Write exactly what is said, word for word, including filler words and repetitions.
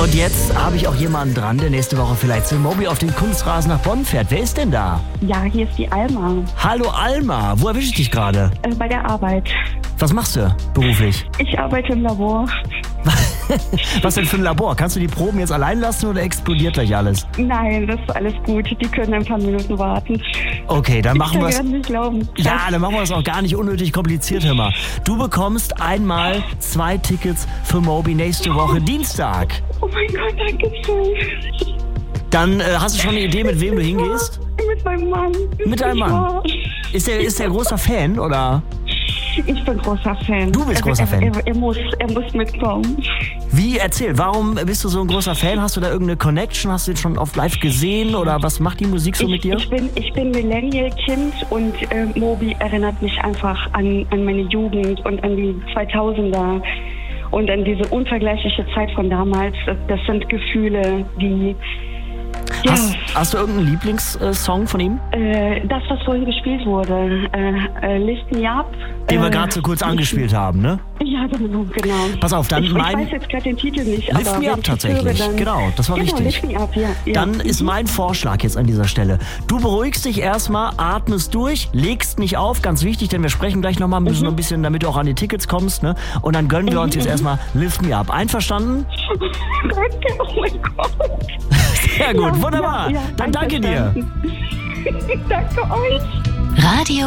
Und jetzt habe ich auch jemanden dran, der nächste Woche vielleicht zu Moby auf den Kunstrasen nach Bonn fährt. Wer ist denn da? Ja, hier ist die Alma. Hallo Alma, wo erwische ich dich gerade? Äh, bei der Arbeit. Was machst du beruflich? Ich arbeite im Labor. Was denn für ein Labor? Kannst du die Proben jetzt allein lassen oder explodiert gleich alles? Nein, das ist alles gut. Die können ein paar Minuten warten. Okay, dann machen wir Ich es. kann gar nicht glauben. Ja, dann machen wir es auch gar nicht unnötig kompliziert, hör mal. Du bekommst einmal zwei Tickets für Moby nächste Woche Dienstag. Oh mein Gott, danke schön. Dann äh, hast du schon eine Idee, mit wem du hingehst? Mit meinem Mann. Mit deinem Mann? Ja. Ist der, ist der großer Fan, oder? Ich bin großer Fan. Du bist großer er, Fan? Er, er, er, muss, er muss mitkommen. Wie, erzähl, warum bist du so ein großer Fan? Hast du da irgendeine Connection? Hast du ihn schon auf live gesehen? Oder was macht die Musik so ich, mit dir? Ich bin, ich bin Millennial-Kind und äh, Moby erinnert mich einfach an, an meine Jugend und an die zweitausender und an diese unvergleichliche Zeit von damals. Das sind Gefühle, die... Ja. Hast, hast du irgendeinen Lieblingssong von ihm? Äh, das, was vorhin gespielt wurde. Äh, äh, Lift Me Up. Den äh, wir gerade so kurz angespielt haben, ne? Ja, genau, genau. Pass auf, dann ich, mein... Ich weiß jetzt gerade den Titel nicht, Lift aber Me wenn Up ich das tatsächlich, höre, dann, genau, das war genau, richtig. Lift Me Up, ja, ja. Dann ist mein Vorschlag jetzt an dieser Stelle. Du beruhigst dich erstmal, atmest durch, legst nicht auf, ganz wichtig, denn wir sprechen gleich nochmal, müssen Mhm. noch ein bisschen, damit du auch an die Tickets kommst, ne? Und dann gönnen wir uns jetzt erstmal Lift Me Up. Einverstanden? Danke, oh mein Gott. Sehr gut, Ja, wunderbar. ja, ja, Dann danke dir. einverstanden. Danke euch. Radio